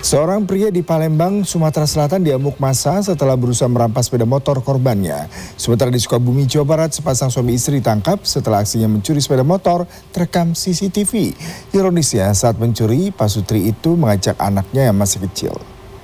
Seorang pria di Palembang, Sumatera Selatan diamuk massa setelah berusaha merampas sepeda motor korbannya. Sementara di Sukabumi, Jawa Barat, sepasang suami istri ditangkap setelah aksinya mencuri sepeda motor terekam CCTV. Ironisnya, saat mencuri, Pak Sutri itu mengajak anaknya yang masih kecil.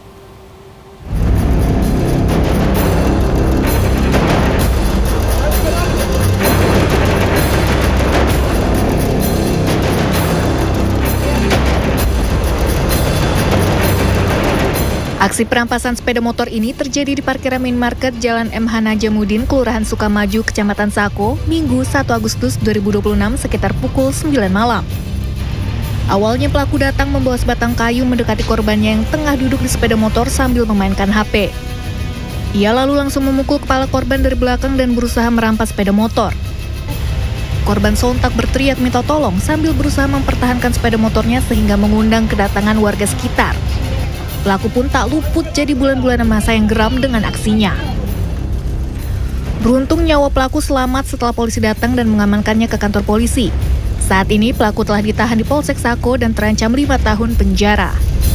Aksi perampasan sepeda motor ini terjadi di parkiran minimarket Jalan MH Najamuddin, Kelurahan Sukamaju, Kecamatan Sako, Minggu 1 Agustus 2026 sekitar pukul 9 malam. Awalnya pelaku datang membawa sebatang kayu mendekati korbannya yang tengah duduk di sepeda motor sambil memainkan HP. Ia lalu langsung memukul kepala korban dari belakang dan berusaha merampas sepeda motor. Korban sontak berteriak minta tolong sambil berusaha mempertahankan sepeda motornya sehingga mengundang kedatangan warga sekitar. Pelaku pun tak luput jadi bulan-bulanan masa yang geram dengan aksinya. Beruntung nyawa pelaku selamat setelah polisi datang dan mengamankannya ke kantor polisi. Saat ini pelaku telah ditahan di Polsek Sako dan terancam 5 tahun penjara.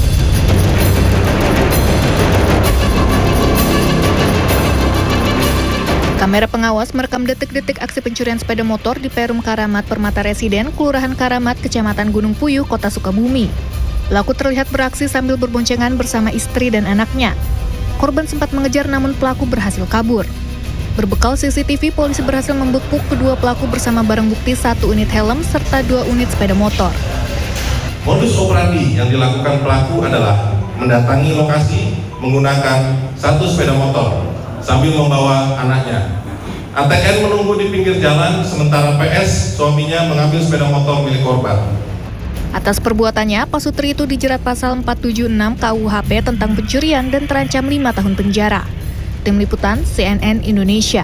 Kamera pengawas merekam detik-detik aksi pencurian sepeda motor di Perum Karamat Permata Residen, Kelurahan Karamat, Kecamatan Gunung Puyuh, Kota Sukabumi. Pelaku terlihat beraksi sambil berboncengan bersama istri dan anaknya. Korban sempat mengejar namun pelaku berhasil kabur. Berbekal CCTV, polisi berhasil membekuk kedua pelaku bersama barang bukti 1 unit helm serta 2 unit sepeda motor. Modus operandi yang dilakukan pelaku adalah mendatangi lokasi menggunakan 1 sepeda motor sambil membawa anaknya. ATN menunggu di pinggir jalan sementara PS, suaminya, mengambil sepeda motor milik korban. Atas perbuatannya, Pak Sutri itu dijerat pasal 476 KUHP tentang pencurian dan terancam 5 tahun penjara. Tim Liputan CNN Indonesia.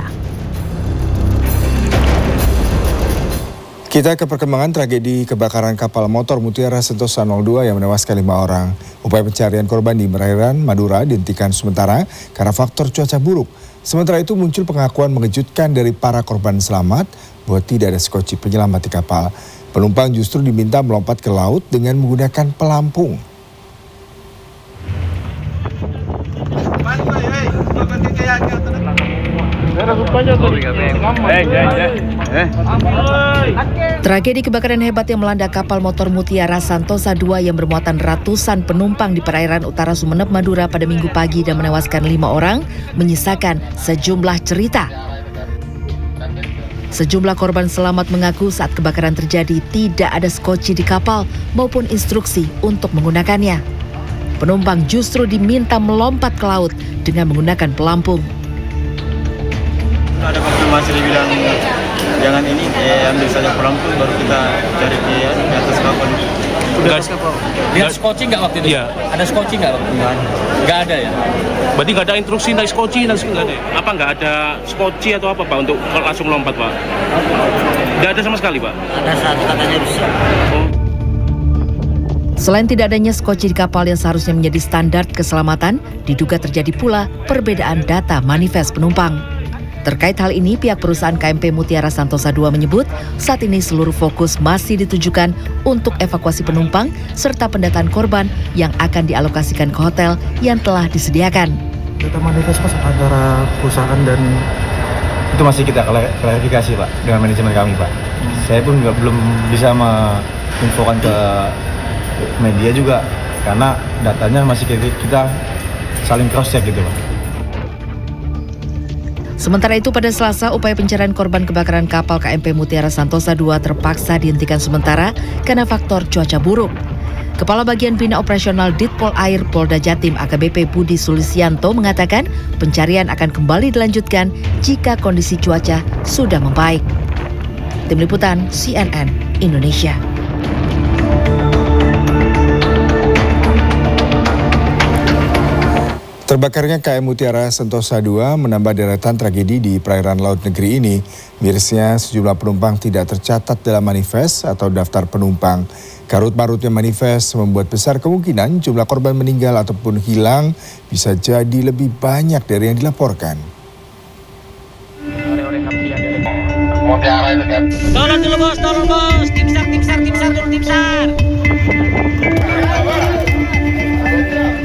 Kita ke perkembangan tragedi kebakaran kapal motor Mutiara Sentosa 02 yang menewaskan 5 orang. Upaya pencarian korban di perairan Madura dihentikan sementara karena faktor cuaca buruk. Sementara itu muncul pengakuan mengejutkan dari para korban selamat bahwa tidak ada skoci penyelamat di kapal. Penumpang justru diminta melompat ke laut dengan menggunakan pelampung. Tragedi kebakaran hebat yang melanda kapal motor Mutiara Sentosa 2 yang bermuatan ratusan penumpang di perairan utara Sumeneb, Madura pada Minggu pagi dan menewaskan 5 orang menyisakan sejumlah cerita. Sejumlah korban selamat mengaku saat kebakaran terjadi tidak ada skoci di kapal maupun instruksi untuk menggunakannya. Penumpang justru diminta melompat ke laut dengan menggunakan pelampung. Ada konfirmasi dibilang jangan ini, ambil saja pelampung baru kita cari di atas kapal. Dia skoci nggak waktu itu? Iya. Ada skoci nggak waktu itu? Nggak ada ya? Berarti nggak ada instruksi naik skoci, nggak ada? Apa nggak ada skoci atau apa Pak untuk langsung lompat Pak? Nggak ada sama sekali Pak? Ada satu katanya bisa. Selain tidak adanya skoci di kapal yang seharusnya menjadi standar keselamatan, diduga terjadi pula perbedaan data manifest penumpang. Terkait hal ini, pihak perusahaan KMP Mutiara Sentosa 2 menyebut saat ini seluruh fokus masih ditujukan untuk evakuasi penumpang serta pendataan korban yang akan dialokasikan ke hotel yang telah disediakan. Data manifest Mas antara perusahaan dan itu masih kita klarifikasi Pak dengan manajemen kami Pak. Saya pun belum bisa menginfokan ke media juga karena datanya masih kita saling cross check gitu Pak. Sementara itu pada Selasa, upaya pencarian korban kebakaran kapal KMP Mutiara Sentosa 2 terpaksa dihentikan sementara karena faktor cuaca buruk. Kepala Bagian Bina Operasional Ditpol Air Polda Jatim AKBP Budi Sulisianto mengatakan pencarian akan kembali dilanjutkan jika kondisi cuaca sudah membaik. Tim Liputan CNN Indonesia. Terbakarnya KM Mutiara Sentosa 2 menambah deretan tragedi di perairan laut negeri ini. Mirisnya sejumlah penumpang tidak tercatat dalam manifest atau daftar penumpang. Karut-marutnya manifest membuat besar kemungkinan jumlah korban meninggal ataupun hilang bisa jadi lebih banyak dari yang dilaporkan. Tolong dulu bos, tim SAR dulu, tim SAR.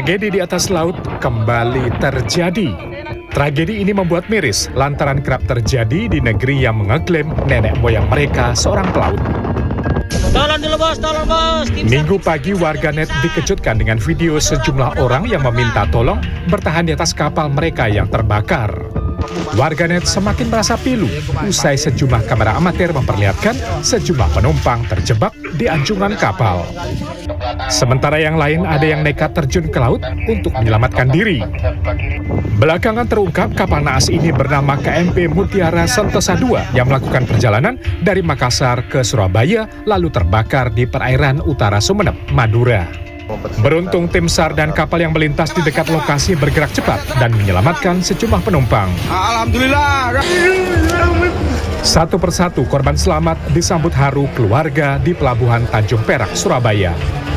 Tragedi di atas laut kembali terjadi. Tragedi ini membuat miris lantaran kerap terjadi di negeri yang mengeklaim nenek moyang mereka seorang pelaut. Tolong dulu bos, tolong bos. Minggu pagi warganet dikejutkan dengan video sejumlah orang yang meminta tolong bertahan di atas kapal mereka yang terbakar. Warganet semakin merasa pilu usai sejumlah kamera amatir memperlihatkan sejumlah penumpang terjebak di anjungan kapal. Sementara yang lain ada yang nekat terjun ke laut untuk menyelamatkan diri. Belakangan terungkap kapal naas ini bernama KMP Mutiara Sentosa II yang melakukan perjalanan dari Makassar ke Surabaya lalu terbakar di perairan utara Sumeneb, Madura. Beruntung tim SAR dan kapal yang melintas di dekat lokasi bergerak cepat dan menyelamatkan sejumlah penumpang. Alhamdulillah. Satu persatu korban selamat disambut haru keluarga di Pelabuhan Tanjung Perak, Surabaya.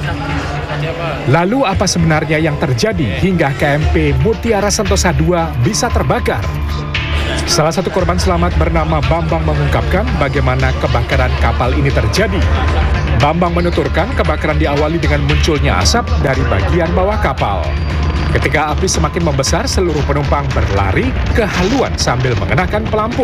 Lalu apa sebenarnya yang terjadi hingga KMP Mutiara Sentosa II bisa terbakar? Salah satu korban selamat bernama Bambang mengungkapkan bagaimana kebakaran kapal ini terjadi. Bambang menuturkan kebakaran diawali dengan munculnya asap dari bagian bawah kapal. Ketika api semakin membesar, seluruh penumpang berlari ke haluan sambil mengenakan pelampung.